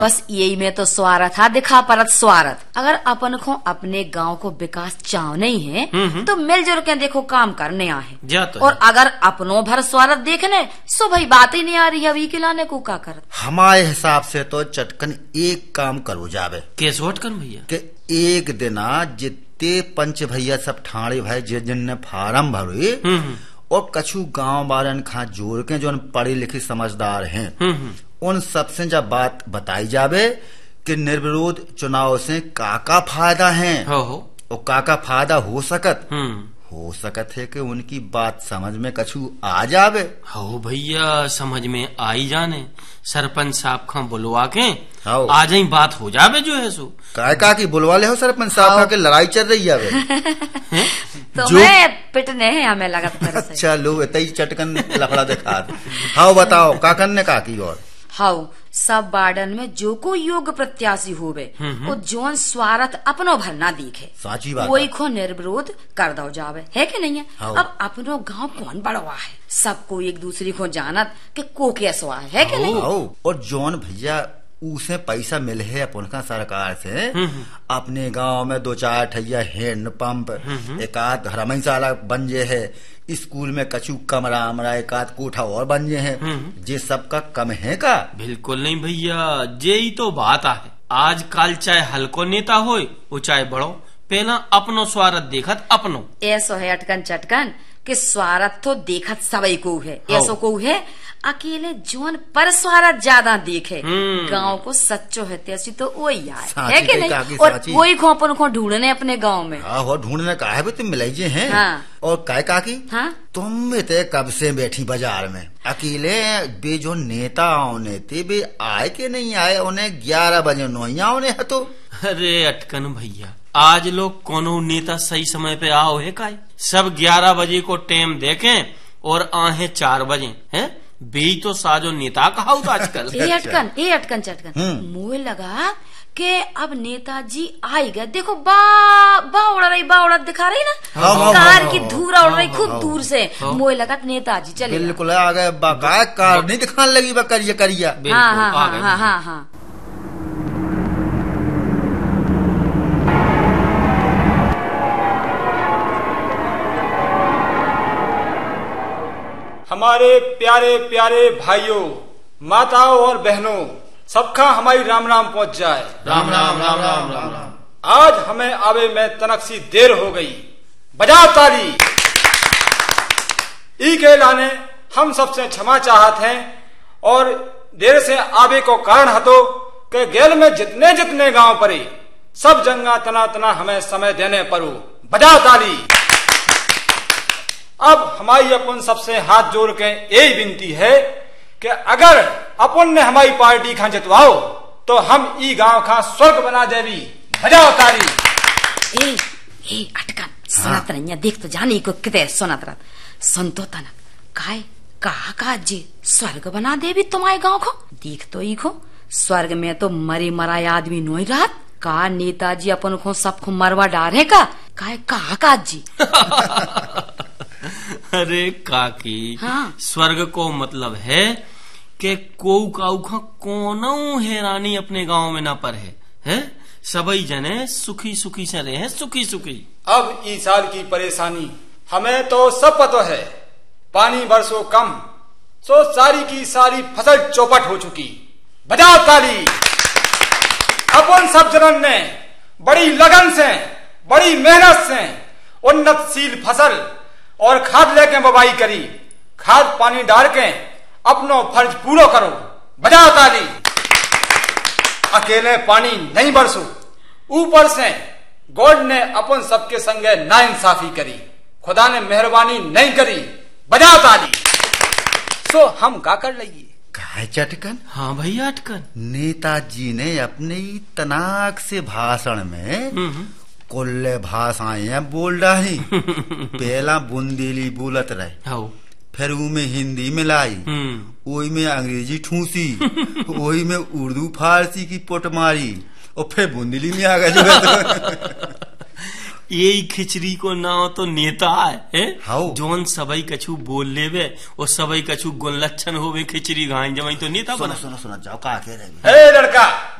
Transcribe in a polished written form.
बस यही में तो स्वार्थ है, दिखा परत स्वार्थ। अगर अपन को अपने गांव को विकास चाह नहीं है तो मिलजुल के देखो काम करने आए, और अगर अपनों भर स्वार्थ देखने सो भाई बात ही नहीं आ रही अभी के लाने को का कर। हमारे हिसाब से तो चटकन एक काम करो जावे। कैसे अटकन भैया? कि एक दिन जितने पंच भैया सब ठाणे भाई जिनने फार्म भरे और कछु गांव वालन खा जोड़ के जो पढ़े लिखे समझदार हैं उन सबसे जब बात बताई जावे कि निर्विरोध चुनाव से काका फायदा है और काका फायदा हो सकत है कि उनकी बात समझ में कछु आ जावे। हो भैया समझ में आई जाने, सरपंच साहब खा बुलवा के आ जाई बात हो जावे जो है सो। काका की बुलवा ले हो सरपंच साहब के लड़ाई चल रही है तो मैं पिटने हैं हमें लगता है। अच्छा लो इतनी चटकन लफड़ा दिखा। हाँ बताओ काकन ने का की और हाउ सब वार्डन में जो कोई योग्य प्रत्याशी होवे वो जोन स्वार्थ अपनो भर ना दिखे साची बात वही को निर्विरोध कर दो जावे, है कि नहीं है? अब अपनो गांव कौन बड़वा है, सबको एक दूसरे को जानत कि को कैसवा है कि नहीं? और जोन भैया उसे पैसा मिले है अपन का सरकार से, अपने गांव में 2-4 ठैया हैंड पंप, एक आध धर्मशाला बन जे है, स्कूल में कछु कमरा अमरा एक आध कोठा और बन जे है, जे सबका कम है का? बिल्कुल नहीं भैया, जे ही तो बात है। आजकल चाहे हल्को नेता हो वो चाहे बड़ो, पहला अपनो स्वार्थ देखत अपनो। ऐसो है अटकन चटकन कि स्वार्थ तो देखत सबई को है, ऐसो को है अकेले जोन पर स्वार्थ ज्यादा देखे गांव को सच्चो है तैसी तो वही है कि नहीं? और वही को अपन को ढूंढने अपने गांव में। हाँ ढूंढने का है तुम मिलाइजे हैं। हाँ। और काय काकी तुम ते कब से बैठी बाजार में अकेले बे जो नेता आने थे बे आए के नहीं आए, उन्हें 11 बजे नोया उन्हें है तो। अरे अटकन भैया आज लोग कोनो नेता सही समय पे आओ है काय, सब 11 बजे को टाइम देखें और आहे 4 बजे है बे तो साजो नेता कहा आजकल। ए अटकन चटकन मुझे लगा कि अब नेताजी आई गए, देखो बा उड़ा दिखा रही ना, कार की धूरा उड़ रही खूब दूर से, मुझे लगा नेताजी चले बिल्कुल आ गए, कार नहीं दिखाने लगी करिया। हाँ। हमारे प्यारे प्यारे भाइयों, माताओं और बहनों, सबका हमारी राम राम पहुंच जाए। राम राम राम राम राम राम। आज हमें आवे में तनक सी देर हो गई, बजाओ ताली। ई के लाने हम सबसे क्षमा चाहते हैं और देर से आवे को कारण हतो कि गेल में जितने जितने गांव पड़े सब जंगा तना हमें समय देने पड़ो, बजाओ ताली। अब हमारी अपन सबसे हाथ जोड़ के यही विनती है कि अगर अपन ने हमारी पार्टी खा जितवाओ तो हम ई गांव खा स्वर्ग बना देवी, बजाओ ताली। ए अटकन सुनत नहीं, देख तो जानी को कितने सुनत रहा, सुन तो तनक काय कहा जी स्वर्ग बना देवी तुम्हारे गांव को, देख तो ई को स्वर्ग में तो मरे मराए आदमी नोई रात का नेताजी अपन को सबको मरवा डारे का काय कहा जी। अरे काकी स्वर्ग को मतलब है कि कोनो हैरानी अपने गांव में ना पर है सबई जने सुखी सुखी से रहे हैं, सुखी। अब इस साल की परेशानी हमें तो सब पता है, पानी बरसों कम सो सारी की सारी फसल चौपट हो चुकी, बजाओ ताली। अपन सब जनन ने बड़ी लगन से बड़ी मेहनत से उन्नतशील फसल और खाद लेके बुवाई करी, खाद पानी डाल के अपनो फर्ज पूरा करो, बजाओ ताली। अकेले पानी नहीं बरसो, ऊपर से गॉड ने अपन सबके संगे नाइंसाफी करी, खुदा ने मेहरबानी नहीं करी, बजाओ ताली। सो हम का कर लगी काय चटकन? हाँ भैया अटकन, नेताजी ने अपने तनाक से भाषण में कुल भाषाएं बोल रही। पहला बुंदेली बोलत रहे, फिर में हिंदी मिलाई, वही में अंग्रेजी ठूसी, वही में उर्दू फारसी की पोट मारी और फिर बुंदेली में आ गए। यही खिचड़ी को नाव तो नेता है हाउ। जोन सबई कछु बोल लेवे और सबई कछु गुण लक्षण होवे खिचड़ी घाई जमाई तो नेता सुनो बना। सुनो सुनो जाओ का कह रहे हे लड़का